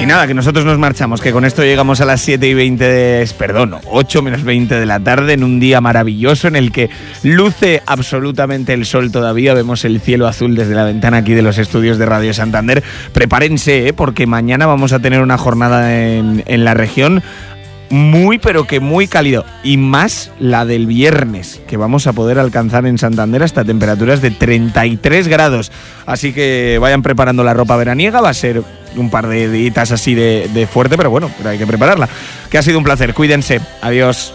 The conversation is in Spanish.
nada, que nosotros nos marchamos, que con esto llegamos a las 8 menos 20 de la tarde, en un día maravilloso en el que luce absolutamente el sol todavía. Vemos el cielo azul desde la ventana aquí de los estudios de Radio Santander. Prepárense, porque mañana vamos a tener una jornada en la región muy, pero que muy cálido. Y más la del viernes, que vamos a poder alcanzar en Santander hasta temperaturas de 33 grados. Así que vayan preparando la ropa veraniega. Va a ser un par de días así de fuerte, pero bueno, pero hay que prepararla. Que ha sido un placer. Cuídense. Adiós.